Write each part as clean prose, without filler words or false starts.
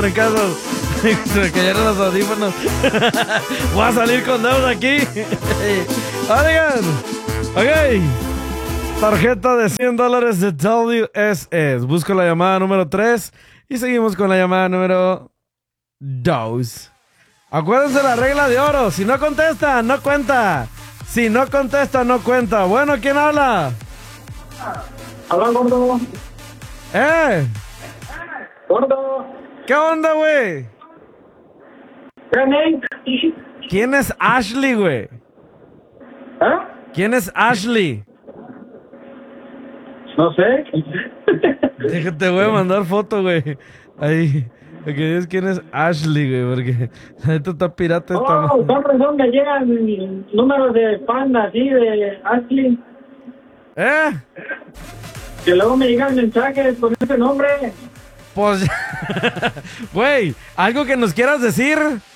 en caso se me cayeron los audífonos. Voy a salir con deuda aquí. Oigan, ok. Tarjeta de $100 de WSS. Busco la llamada número 3 y seguimos con la llamada número 2. Acuérdense la regla de oro. Si no contesta, no cuenta. Si no contesta, no cuenta. Bueno, ¿quién habla? Hola, gordo. Gordo. ¿Qué onda, güey? ¿Quién es Ashley, güey? ¿Ah? ¿Quién es Ashley? No sé. Te voy a mandar foto, güey. Ahí. Que dices quién es Ashley, güey, porque esto está pirata. Oh, con razón me llegan números de fan así de Ashley. Que luego me llegan mensajes con ese nombre. Pues, güey, ¿algo que nos quieras decir?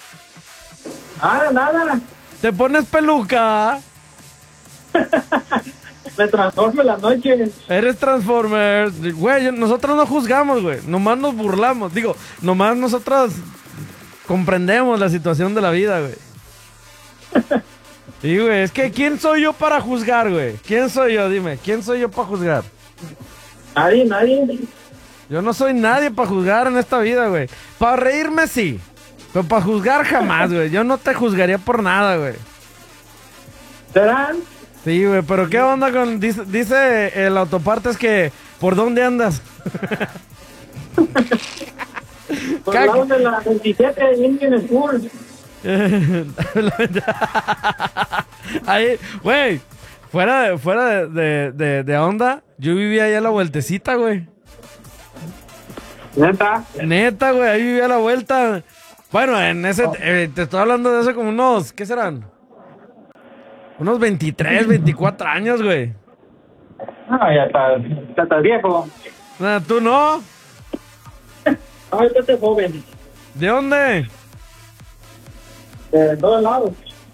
Nada. ¿Te pones peluca? Me transformo en la noche. Eres Transformer. Güey, nosotros no juzgamos, güey. Nomás nos burlamos. Digo, nomás nosotros comprendemos la situación de la vida, güey. Y, güey, es que ¿quién soy yo para juzgar, güey? ¿Quién soy yo? Dime, ¿quién soy yo para juzgar? Nadie. Yo no soy nadie para juzgar en esta vida, güey. Para reírme sí, pero para juzgar jamás, güey. Yo no te juzgaría por nada, güey. ¿Serán? Sí, güey, pero ¿qué onda con...? Dice el autopartes que... ¿Por dónde andas? Por el lado de la 27 de Indian School. Ahí, güey, fuera de onda, yo vivía allá a la vueltecita, güey. Neta, güey, ahí vivía a la vuelta. Bueno, en ese... te estoy hablando de hace como unos... ¿Qué serán? Unos 23, 24 años, güey. Ya estás viejo. ¿Tú no? Ay, estás joven. ¿De dónde? De todos lados.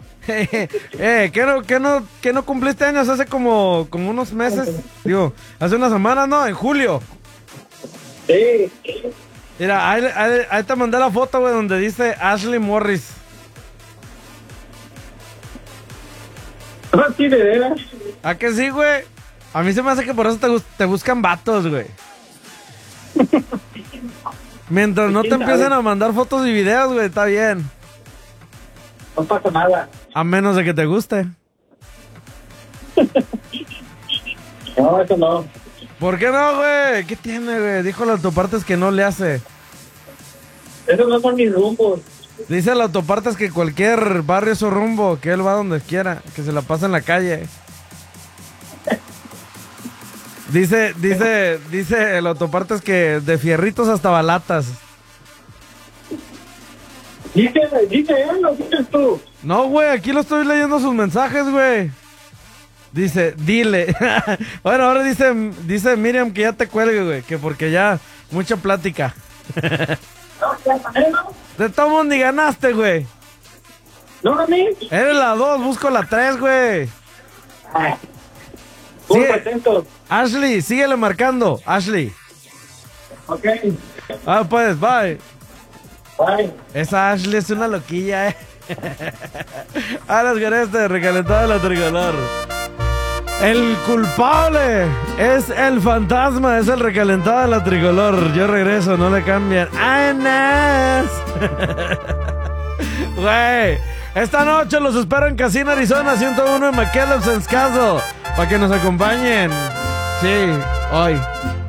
¿Qué no cumpliste años hace como unos meses? Digo, hace unas semanas, ¿no? En julio. Sí. Mira, ahí te mandé la foto, güey, donde dice Ashley Morris. Sí, de veras. ¿A que sí, güey? A mí se me hace que por eso te buscan vatos, güey. Mientras no te empiecen a mandar fotos y videos, güey, está bien. No pasa nada. A menos de que te guste. No, eso no. ¿Por qué no, güey? ¿Qué tiene, güey? Dijo el autopartes que no le hace. Esos no son mis rumbos. Dice el autopartes que cualquier barrio es su rumbo, que él va donde quiera, que se la pasa en la calle. Dice el autopartes que de fierritos hasta balatas. Dice él, ¿lo dices tú? No, güey, aquí lo estoy leyendo sus mensajes, güey. Dice, dile. Bueno, ahora dice Miriam que ya te cuelgue, güey, que porque ya mucha plática. De todos ni ganaste, güey. ¿No gané? Eres la 2, busco la 3, güey. Ashley, síguele marcando, Ashley. Ok. Pues, bye. Bye. Esa Ashley es una loquilla, A las ganas de recalentada la tricolor. El culpable es el fantasma, es el recalentado de la tricolor. Yo regreso, no le cambian. ¡Anas! Güey, esta noche los espero en Casino Arizona 101 en McAllen, Wisconsin, para que nos acompañen. Sí, hoy.